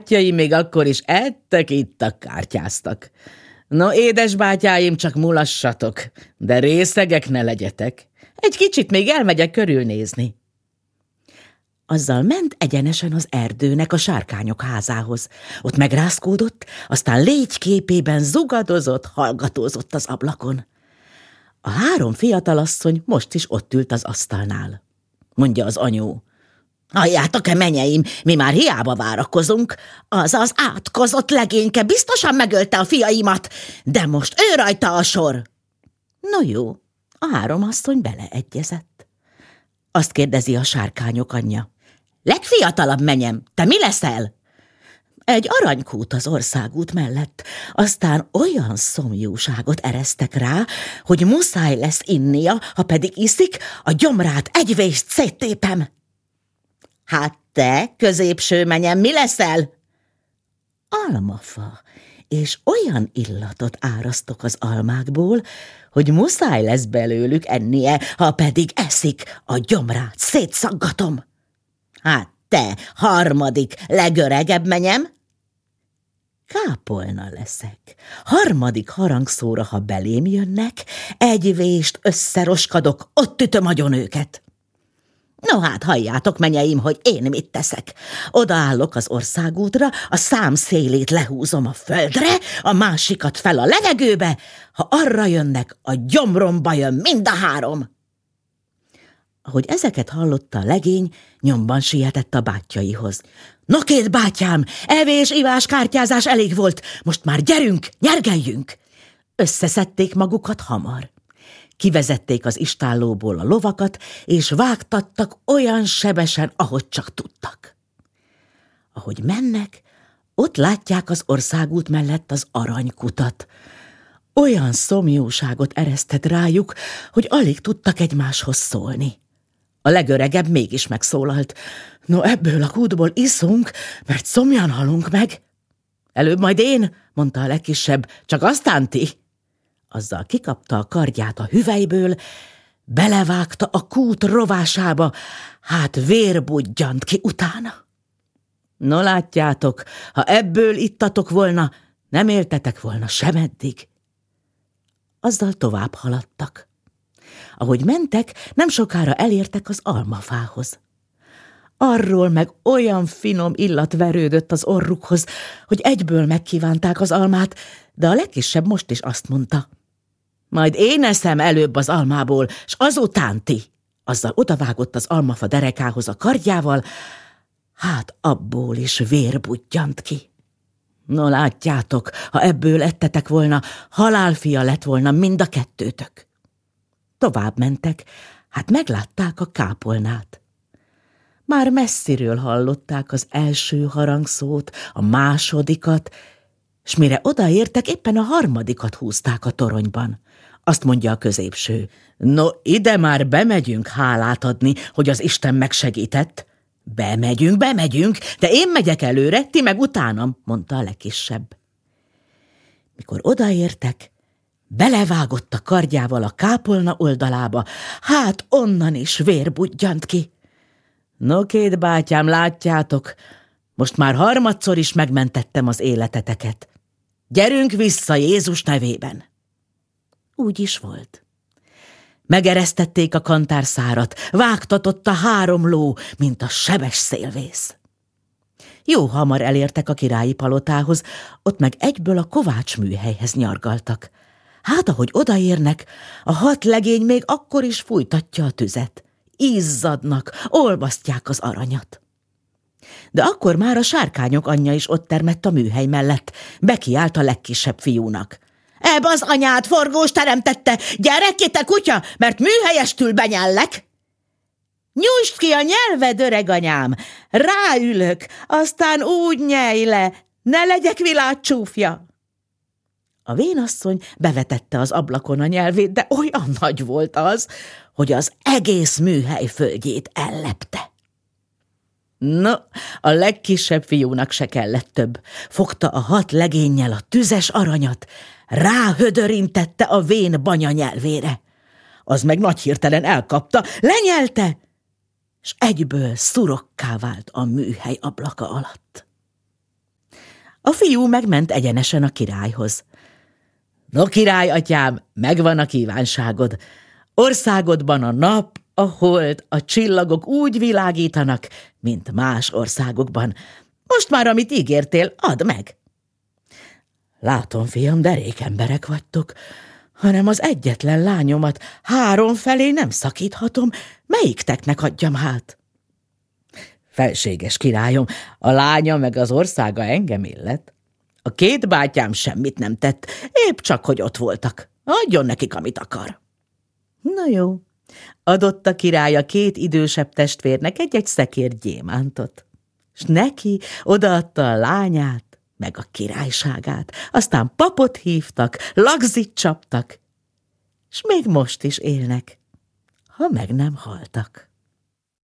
bátyjaim még akkor is ettek, ittak, kártyáztak. No, édes bátyáim, csak mulassatok, de részegek ne legyetek. Egy kicsit még elmegyek körülnézni. Azzal ment egyenesen az erdőnek a sárkányok házához. Ott megrázkódott, aztán légyképében zugadozott, hallgatózott az ablakon. A 3 fiatalasszony most is ott ült az asztalnál. Mondja az anyó: halljátok-e, menyeim, mi már hiába várakozunk. Az az átkozott legényke biztosan megölte a fiaimat, de most ő rajta a sor. No jó, a 3 asszony beleegyezett. Azt kérdezi a sárkányok anyja: legfiatalabb menyem, te mi leszel? Egy aranykút az országút mellett, aztán olyan szomjúságot eresztek rá, hogy muszáj lesz innia, ha pedig iszik, a gyomrát egy vést széttépem. Hát te, középső menyem, mi leszel? Almafa, és olyan illatot árasztok az almákból, hogy muszáj lesz belőlük ennie, ha pedig eszik, a gyomrát szétszaggatom. Hát te, 3., legöregebb menyem? Kápolna leszek. 3. harangszóra, ha belém jönnek, egy vést összeroskadok, ott ütöm agyon őket. No hát, halljátok, menyeim, hogy én mit teszek. Odaállok az országútra, a szám szélét lehúzom a földre, a másikat fel a levegőbe, ha arra jönnek, a gyomromba jön mind a 3. Ahogy ezeket hallotta a legény, nyomban sietett a bátyjaihoz. No, 2 bátyám, evés, ivás, kártyázás elég volt, most már gyerünk, nyergeljünk! Összeszedték magukat hamar. Kivezették az istállóból a lovakat, és vágtattak olyan sebesen, ahogy csak tudtak. Ahogy mennek, ott látják az országút mellett az aranykutat. Olyan szomjúságot eresztett rájuk, hogy alig tudtak egymáshoz szólni. A legöregebb mégis megszólalt: no, ebből a kútból iszunk, mert szomjan halunk meg. Előbb majd én, mondta a legkisebb, csak aztán ti. Azzal kikapta a kardját a hüvelyből, belevágta a kút rovásába, hát vér budjant ki utána. No, látjátok, ha ebből ittatok volna, nem éltetek volna semeddig. Azzal tovább haladtak. Ahogy mentek, nem sokára elértek az almafához. Arról meg olyan finom illat verődött az orrukhoz, hogy egyből megkívánták az almát, de a legkisebb most is azt mondta: majd én eszem előbb az almából, s azután ti. Azzal odavágott az almafa derekához a kardjával, hát abból is vér budjant ki. No, látjátok, ha ebből ettetek volna, halálfia lett volna mind a 2-tök. Tovább mentek, hát meglátták a kápolnát. Már messziről hallották az első harangszót, a másodikat, s mire odaértek, éppen a 3. húzták a toronyban. Azt mondja a középső: no, ide már bemegyünk hálát adni, hogy az Isten megsegített. Bemegyünk, de én megyek előre, ti meg utánam, mondta a legkisebb. Mikor odaértek, belevágott a kardjával a kápolna oldalába, hát onnan is vér budjant ki. No, 2 bátyám, látjátok, most már 3-szor is megmentettem az életeteket. Gyerünk vissza Jézus nevében. Úgy is volt. Megeresztették a kantárszárat, vágtatott a 3 ló, mint a sebes szélvész. Jó hamar elértek a királyi palotához, ott meg egyből a kovácsműhelyhez nyargaltak. Hát, ahogy odaérnek, a 6 legény még akkor is fújtatja a tüzet. Izzadnak, olvasztják az aranyat. De akkor már a sárkányok anyja is ott termett a műhely mellett, bekiált a legkisebb fiúnak: ebb az anyád forgós teremtette, gyere ki te kutya, mert műhelyestül benyellek. Nyújtsd ki a nyelved, öreg anyám, ráülök, aztán úgy nyelj le, ne legyek világcsúfja. A vénasszony bevetette az ablakon a nyelvét, de olyan nagy volt az, hogy az egész műhely földjét ellepte. No, a legkisebb fiúnak se kellett több. Fogta a 6 legénnyel a tüzes aranyat, ráhödörintette a vén banya nyelvére. Az meg nagy hirtelen elkapta, lenyelte, s egyből szurokká vált a műhely ablaka alatt. A fiú megment egyenesen a királyhoz. No, király atyám, megvan a kívánságod. Országodban a nap, a hold, a csillagok úgy világítanak, mint más országokban. Most már, amit ígértél, add meg. Látom, fiam, derék emberek vagytok, hanem az egyetlen lányomat 3 felé nem szakíthatom, melyikteknek adjam hát? Felséges királyom, a lánya meg az országa engem illet. A 2 bátyám semmit nem tett, épp csak, hogy ott voltak. Adjon nekik, amit akar. Na jó, adott a király a 2 idősebb testvérnek egy szekér gyémántot, s neki odaadta a lányát, meg a királyságát, aztán papot hívtak, lagzit csaptak, s még most is élnek, ha meg nem haltak.